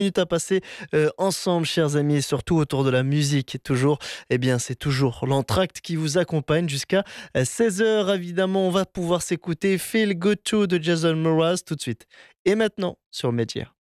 minutes à passer ensemble, chers amis, et surtout autour de la musique. Et toujours, eh bien, c'est toujours l'entracte qui vous accompagne jusqu'à 16 heures. Évidemment, on va pouvoir s'écouter Feel Good To de Jason Mraz tout de suite. Et maintenant, sur Métier.